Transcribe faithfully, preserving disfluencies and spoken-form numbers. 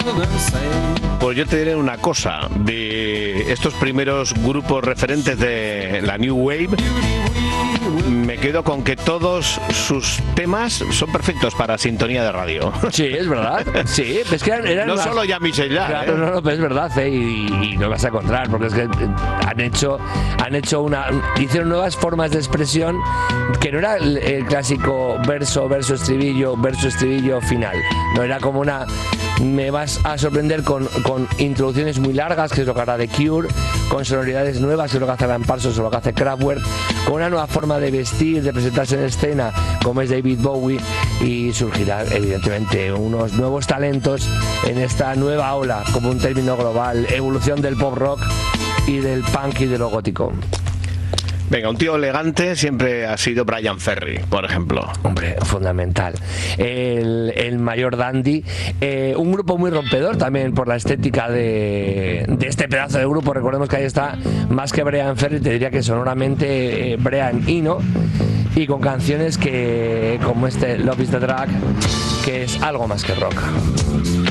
Pues yo te diré una cosa, de estos primeros grupos referentes de la New Wave, me quedo con que todos sus temas son perfectos para sintonía de radio. Sí, es verdad. Sí, es que eran, eran no las... solo ya Michel ya, claro, ¿eh? no, no, pero es verdad, ¿eh? y, y lo vas a encontrar, porque es que han hecho, han hecho una, hicieron nuevas formas de expresión que no era el, el clásico verso, verso, estribillo, verso, estribillo, final. No era como una, me vas a sorprender con, con introducciones muy largas, que es lo que hará The Cure, con sonoridades nuevas, que es lo que hace Alan Parsons o lo que hace Kraftwerk, con una nueva forma de vestir, de presentarse en escena, como es David Bowie, y surgirá evidentemente unos nuevos talentos en esta nueva ola, como un término global, evolución del pop rock y del punk y de lo gótico. Venga, un tío elegante siempre ha sido Bryan Ferry, por ejemplo. Hombre, fundamental. El, el mayor dandy. Eh, un grupo muy rompedor también por la estética de, de este pedazo de grupo. Recordemos que ahí está, más que Bryan Ferry, te diría que sonoramente eh, Brian Eno. Y con canciones que, como este Love is the Drug, que es algo más que rock.